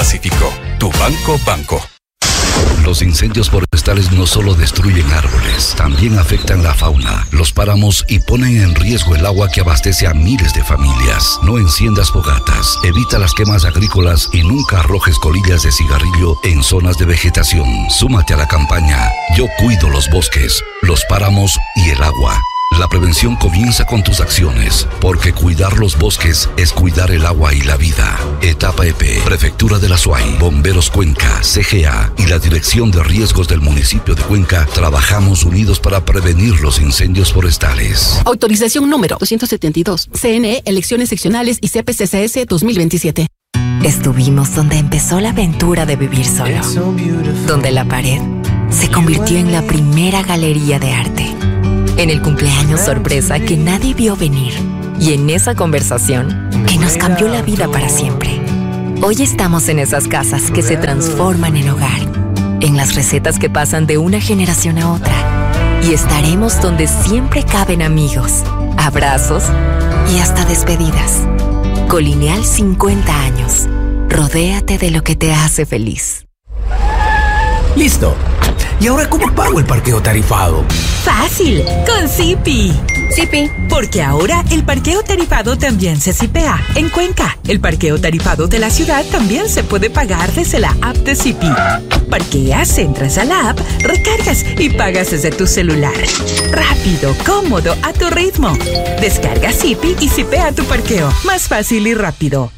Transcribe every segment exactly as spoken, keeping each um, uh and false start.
Pacífico, tu banco banco. Los incendios forestales no solo destruyen árboles, también afectan la fauna, los páramos y ponen en riesgo el agua que abastece a miles de familias. No enciendas fogatas, evita las quemas agrícolas y nunca arrojes colillas de cigarrillo en zonas de vegetación. Súmate a la campaña Yo cuido los bosques, los páramos y el agua. La prevención comienza con tus acciones, porque cuidar los bosques es cuidar el agua y la vida. Etapa E P, Prefectura de la Suay, Bomberos Cuenca, C G A y la Dirección de Riesgos del municipio de Cuenca trabajamos unidos para prevenir los incendios forestales. Autorización número doscientos setenta y dos. C N E, Elecciones Seccionales y C P C C S dos mil veintisiete. Estuvimos donde empezó la aventura de vivir solo, donde la pared se convirtió en la primera galería de arte, en el cumpleaños sorpresa que nadie vio venir y en esa conversación que nos cambió la vida para siempre. Hoy estamos en esas casas que se transforman en hogar, en las recetas que pasan de una generación a otra, y estaremos donde siempre caben amigos, abrazos y hasta despedidas. Colineal cincuenta años. Rodéate de lo que te hace feliz. Listo. ¿Y ahora cómo pago el parqueo tarifado? ¡Fácil! Con Zipi. Zipi. Porque ahora el parqueo tarifado también se zipea en Cuenca. El parqueo tarifado de la ciudad también se puede pagar desde la app de Zipi. Parqueas, entras a la app, recargas y pagas desde tu celular. Rápido, cómodo, a tu ritmo. Descarga Zipi y zipea tu parqueo. Más fácil y rápido.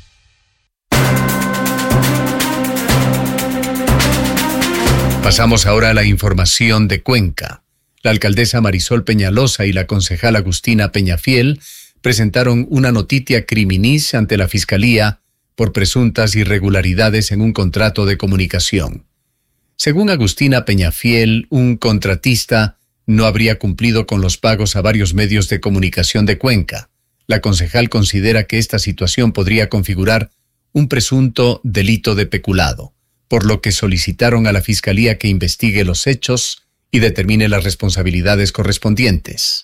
Pasamos ahora a la información de Cuenca. La alcaldesa Marisol Peñalosa y la concejal Agustina Peñafiel presentaron una noticia criminis ante la Fiscalía por presuntas irregularidades en un contrato de comunicación. Según Agustina Peñafiel, un contratista no habría cumplido con los pagos a varios medios de comunicación de Cuenca. La concejal considera que esta situación podría configurar un presunto delito de peculado, por lo que solicitaron a la Fiscalía que investigue los hechos y determine las responsabilidades correspondientes.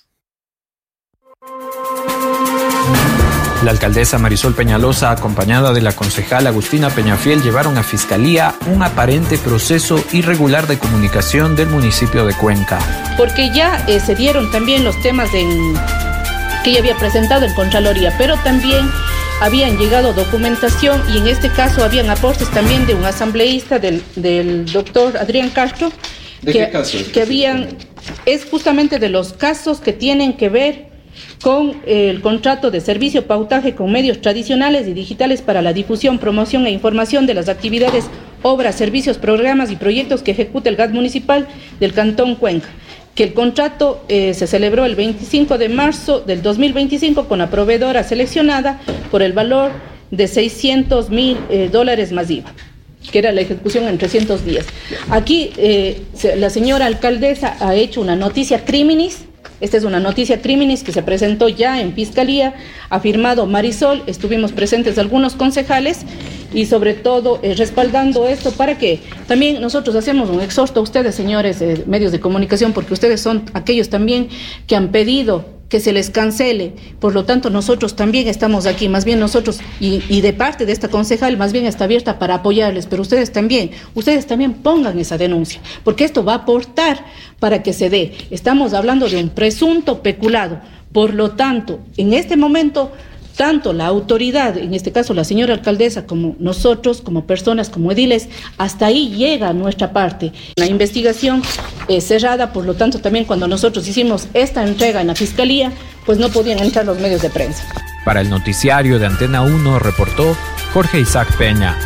La alcaldesa Marisol Peñalosa, acompañada de la concejal Agustina Peñafiel, llevaron a Fiscalía un aparente proceso irregular de comunicación del municipio de Cuenca. Porque ya eh, se dieron también los temas en, que ella había presentado en Contraloría, pero también habían llegado documentación y en este caso habían aportes también de un asambleísta del, del doctor Adrián Castro. ¿De que, qué caso? Que habían, es justamente de los casos que tienen que ver con el contrato de servicio pautaje con medios tradicionales y digitales para la difusión, promoción e información de las actividades, obras, servicios, programas y proyectos que ejecuta el G A T municipal del Cantón Cuenca, que el contrato eh, se celebró el veinticinco de marzo del dos mil veinticinco con la proveedora seleccionada por el valor de seiscientos mil eh, dólares más I V A, que era la ejecución en trescientos días. Aquí eh, se, la señora alcaldesa ha hecho una noticia criminis. Esta es una noticia criminis que se presentó ya en Fiscalía, ha firmado Marisol, estuvimos presentes algunos concejales y sobre todo eh, respaldando esto para que también nosotros hacemos un exhorto a ustedes, señores eh, medios de comunicación, porque ustedes son aquellos también que han pedido que se les cancele, por lo tanto nosotros también estamos aquí, más bien nosotros y, y de parte de esta concejal más bien está abierta para apoyarles, pero ustedes también, ustedes también pongan esa denuncia, porque esto va a aportar para que se dé. Estamos hablando de un presunto peculado, por lo tanto, en este momento, tanto la autoridad, en este caso la señora alcaldesa, como nosotros, como personas, como ediles, hasta ahí llega nuestra parte. La investigación es cerrada, por lo tanto también cuando nosotros hicimos esta entrega en la Fiscalía, pues no podían entrar los medios de prensa. Para el noticiario de Antena uno reportó Jorge Isaac Peña.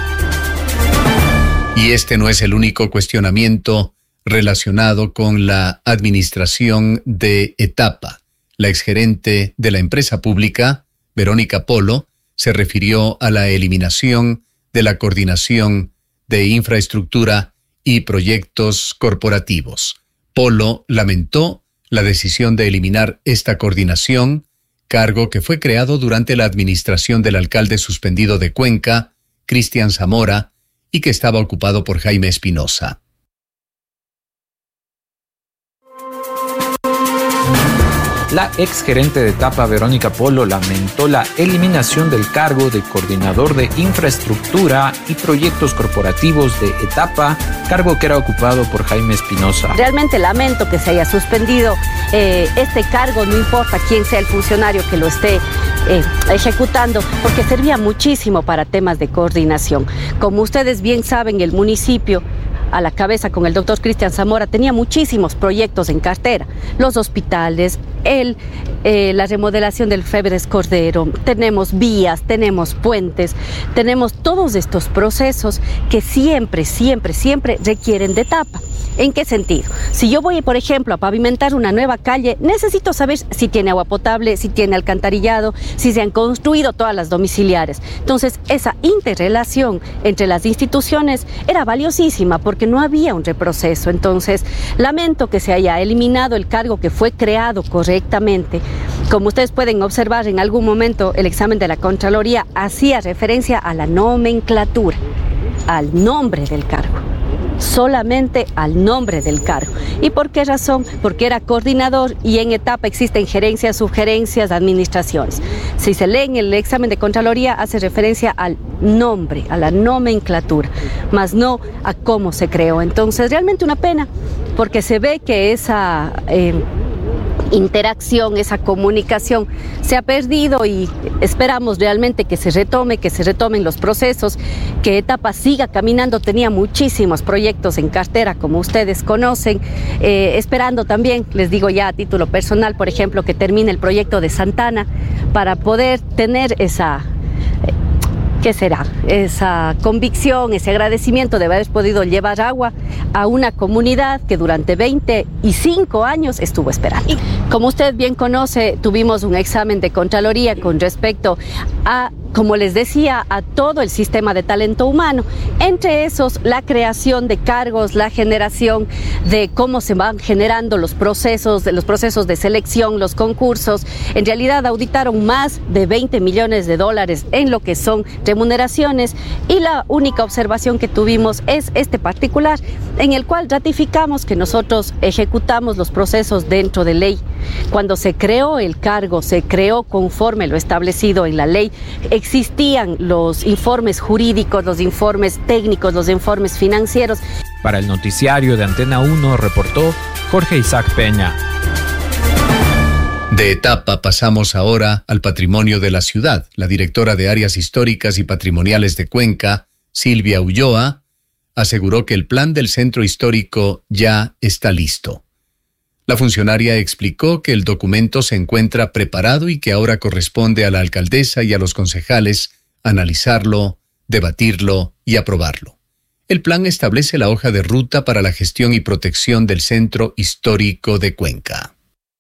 Y este no es el único cuestionamiento relacionado con la administración de Etapa. La exgerente de la empresa pública, Verónica Polo, se refirió a la eliminación de la coordinación de infraestructura y proyectos corporativos. Polo lamentó la decisión de eliminar esta coordinación, cargo que fue creado durante la administración del alcalde suspendido de Cuenca, Cristian Zamora, y que estaba ocupado por Jaime Espinosa. La exgerente de etapa, Verónica Polo, lamentó la eliminación del cargo de coordinador de infraestructura y proyectos corporativos de etapa, cargo que era ocupado por Jaime Espinosa. Realmente lamento que se haya suspendido eh, este cargo, no importa quién sea el funcionario que lo esté eh, ejecutando, porque servía muchísimo para temas de coordinación. Como ustedes bien saben, el municipio, a la cabeza con el doctor Cristian Zamora, tenía muchísimos proyectos en cartera. Los hospitales, el, eh, la remodelación del Febres Cordero, tenemos vías, tenemos puentes, tenemos todos estos procesos que siempre, siempre, siempre requieren de etapa. ¿En qué sentido? Si yo voy, por ejemplo, a pavimentar una nueva calle, necesito saber si tiene agua potable, si tiene alcantarillado, si se han construido todas las domiciliares. Entonces, esa interrelación entre las instituciones era valiosísima porque no había un reproceso. Entonces, lamento que se haya eliminado el cargo que fue creado correctamente. Como ustedes pueden observar, en algún momento el examen de la Contraloría hacía referencia a la nomenclatura, al nombre del cargo. Solamente al nombre del cargo. ¿Y por qué razón? Porque era coordinador y en etapa existen gerencias, subgerencias, administraciones. Si se lee en el examen de Contraloría, hace referencia al nombre, a la nomenclatura, más no a cómo se creó. Entonces, realmente una pena, porque se ve que esa eh, interacción, esa comunicación se ha perdido y esperamos realmente que se retome, que se retomen los procesos, que etapa siga caminando. Tenía muchísimos proyectos en cartera, como ustedes conocen, eh, esperando también, les digo ya a título personal, por ejemplo, que termine el proyecto de Santana para poder tener esa... ¿Qué será? Esa convicción, ese agradecimiento de haber podido llevar agua a una comunidad que durante veinticinco años estuvo esperando. Y como usted bien conoce, tuvimos un examen de Contraloría con respecto a, como les decía, a todo el sistema de talento humano. Entre esos, la creación de cargos, la generación de cómo se van generando los procesos, los procesos de selección, los concursos. En realidad auditaron más de veinte millones de dólares en lo que son remuneraciones, y la única observación que tuvimos es este particular, en el cual ratificamos que nosotros ejecutamos los procesos dentro de ley. Cuando se creó el cargo, se creó conforme lo establecido en la ley. Existían los informes jurídicos, los informes técnicos, los informes financieros. Para el noticiario de Antena uno reportó Jorge Isaac Peña. De etapa pasamos ahora al patrimonio de la ciudad. La directora de Áreas Históricas y Patrimoniales de Cuenca, Silvia Ulloa, aseguró que el plan del centro histórico ya está listo. La funcionaria explicó que el documento se encuentra preparado y que ahora corresponde a la alcaldesa y a los concejales analizarlo, debatirlo y aprobarlo. El plan establece la hoja de ruta para la gestión y protección del centro histórico de Cuenca.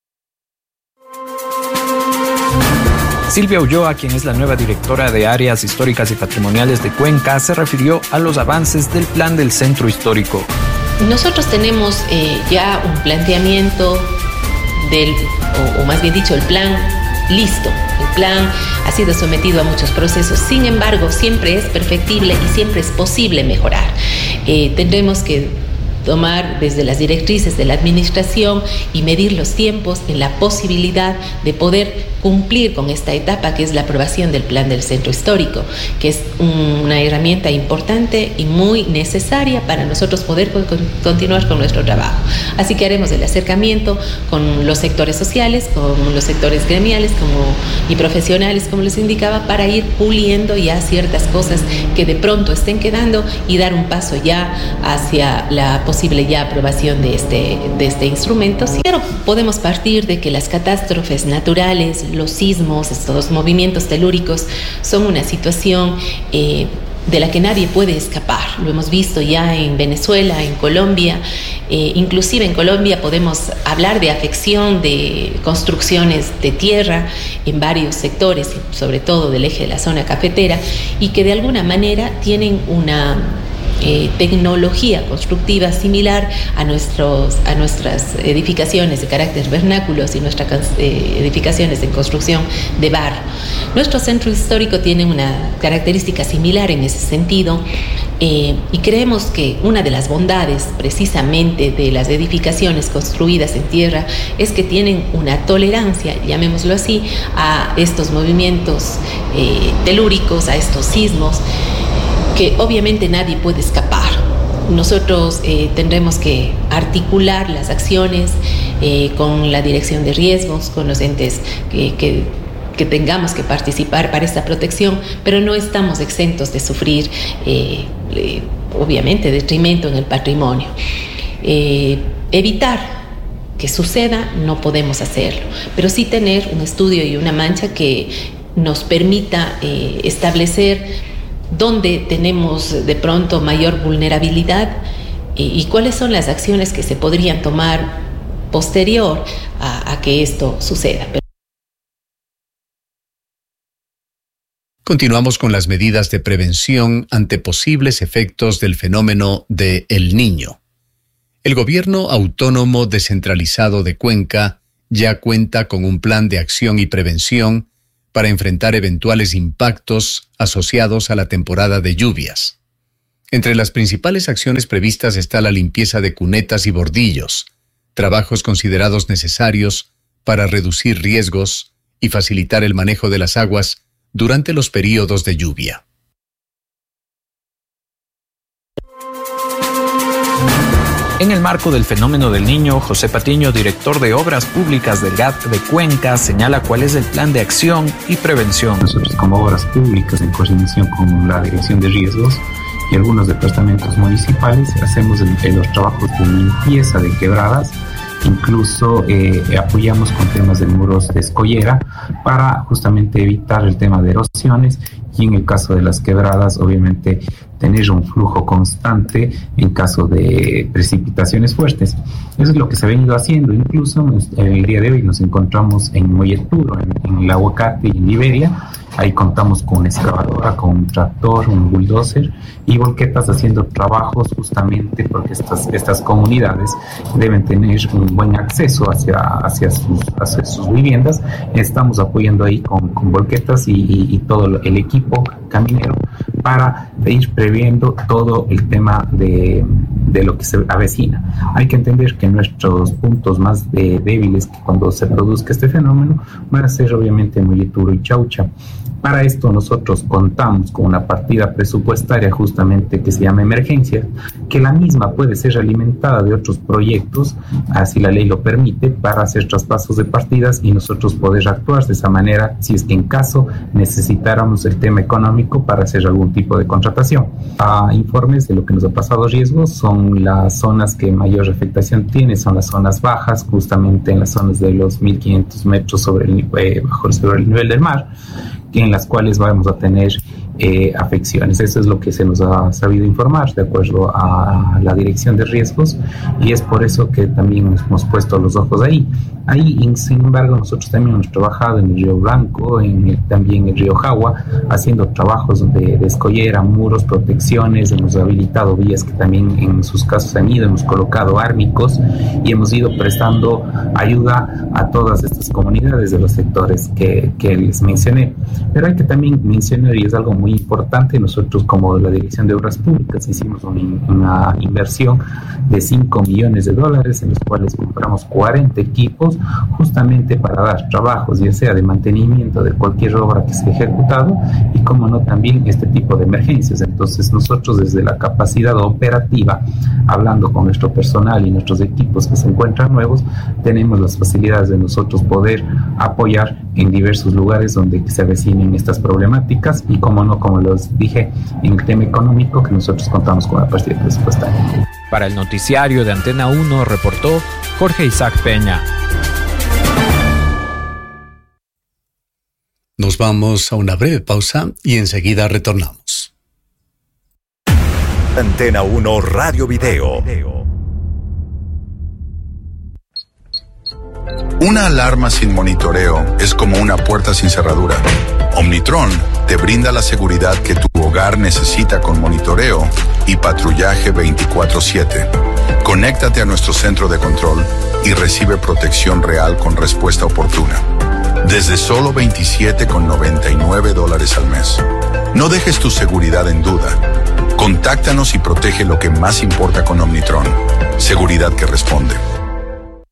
Silvia Ulloa, quien es la nueva directora de Áreas Históricas y Patrimoniales de Cuenca, se refirió a los avances del plan del centro histórico. Nosotros tenemos eh, ya un planteamiento del, o, o más bien dicho, el plan listo. El plan ha sido sometido a muchos procesos, sin embargo, siempre es perfectible y siempre es posible mejorar. Eh, tendremos que tomar desde las directrices de la administración y medir los tiempos en la posibilidad de poder cumplir con esta etapa que es la aprobación del plan del centro histórico, que es una herramienta importante y muy necesaria para nosotros poder con, con, continuar con nuestro trabajo. Así que haremos el acercamiento con los sectores sociales, con los sectores gremiales como, y profesionales, como les indicaba, para ir puliendo ya ciertas cosas que de pronto estén quedando y dar un paso ya hacia la posible ya aprobación de este, de este instrumento. Pero podemos partir de que las catástrofes naturales, los sismos, estos movimientos telúricos son una situación eh, de la que nadie puede escapar. Lo hemos visto ya en Venezuela, en Colombia, eh, inclusive en Colombia podemos hablar de afección de construcciones de tierra en varios sectores, sobre todo del eje de la zona cafetera, y que de alguna manera tienen una Eh, tecnología constructiva similar a, nuestros, a nuestras edificaciones de carácter vernáculos y nuestras eh, edificaciones en construcción de barro. Nuestro centro histórico tiene una característica similar en ese sentido, Eh, y creemos que una de las bondades precisamente de las edificaciones construidas en tierra es que tienen una tolerancia, llamémoslo así, a estos movimientos eh, telúricos, a estos sismos, que obviamente nadie puede escapar. Nosotros eh, tendremos que articular las acciones eh, con la dirección de riesgos, con los entes que, que, que tengamos que participar para esta protección, pero no estamos exentos de sufrir, eh, eh, obviamente, detrimento en el patrimonio. Eh, evitar que suceda no podemos hacerlo, pero sí tener un estudio y una mancha que nos permita eh, establecer dónde tenemos de pronto mayor vulnerabilidad y, y cuáles son las acciones que se podrían tomar posterior a, a que esto suceda. Continuamos con las medidas de prevención ante posibles efectos del fenómeno de El Niño. El Gobierno Autónomo Descentralizado de Cuenca ya cuenta con un plan de acción y prevención para enfrentar eventuales impactos asociados a la temporada de lluvias. Entre las principales acciones previstas está la limpieza de cunetas y bordillos, trabajos considerados necesarios para reducir riesgos y facilitar el manejo de las aguas durante los períodos de lluvia. En el marco del fenómeno del Niño, José Patiño, director de Obras Públicas del G A T de Cuenca, señala cuál es el plan de acción y prevención. Nosotros, como Obras Públicas, en coordinación con la Dirección de Riesgos y algunos departamentos municipales, hacemos el, el, los trabajos de limpieza de quebradas. Incluso eh, apoyamos con temas de muros de escollera para justamente evitar el tema de erosiones y en el caso de las quebradas, obviamente, tener un flujo constante en caso de precipitaciones fuertes. Eso es lo que se ha venido haciendo. Incluso el día de hoy nos encontramos en Molleturo, en, en el Aguacate y en Liberia. Ahí contamos con una excavadora, con un tractor, un bulldozer y volquetas haciendo trabajos justamente porque estas, estas comunidades deben tener un buen acceso hacia, hacia, sus, hacia sus viviendas. Estamos apoyando ahí con, con volquetas y, y, y todo el equipo caminero para ir previendo todo el tema de, de lo que se avecina. Hay que entender que nuestros puntos más de, débiles que cuando se produzca este fenómeno van a ser obviamente Molleturo y Chaucha. Para esto nosotros contamos con una partida presupuestaria justamente que se llama emergencia, que la misma puede ser alimentada de otros proyectos, así la ley lo permite, para hacer traspasos de partidas y nosotros poder actuar de esa manera si es que en caso necesitáramos el tema económico para hacer algún tipo de contratación. A informes de lo que nos ha pasado riesgos son las zonas que mayor afectación tiene, son las zonas bajas, justamente en las zonas de los mil quinientos metros sobre el, eh, bajo sobre el nivel del mar, en las cuales vamos a tener eh, afecciones. Eso es lo que se nos ha sabido informar de acuerdo a la Dirección de Riesgos y es por eso que también nos hemos puesto los ojos ahí. Ahí, sin embargo, nosotros también hemos trabajado en el Río Blanco, en el, también en el Río Jagua, haciendo trabajos de, de escollera, muros, protecciones, hemos habilitado vías que también en sus casos han ido, hemos colocado ármicos y hemos ido prestando ayuda a todas estas comunidades de los sectores que, que les mencioné. Pero hay que también mencionar, y es algo muy importante, nosotros como la Dirección de Obras Públicas hicimos un, una inversión de cinco millones de dólares en los cuales compramos cuarenta equipos justamente para dar trabajos, ya sea de mantenimiento de cualquier obra que se ha ejecutado y como no también este tipo de emergencias. Entonces nosotros desde la capacidad operativa, hablando con nuestro personal y nuestros equipos que se encuentran nuevos, tenemos las facilidades de nosotros poder apoyar en diversos lugares donde se avecinen estas problemáticas y como no, como les dije, en el tema económico que nosotros contamos con la partida presupuestaria. Para el noticiario de Antena uno reportó Jorge Isaac Peña. Nos vamos a una breve pausa y enseguida retornamos. Antena uno Radio Video. Una alarma sin monitoreo es como una puerta sin cerradura. Omnitron te brinda la seguridad que tu hogar necesita con monitoreo y patrullaje veinticuatro siete. Conéctate a nuestro centro de control y recibe protección real con respuesta oportuna. Desde solo veintisiete con noventa y nueve dólares al mes. No dejes tu seguridad en duda. Contáctanos y protege lo que más importa con Omnitron. Seguridad que responde.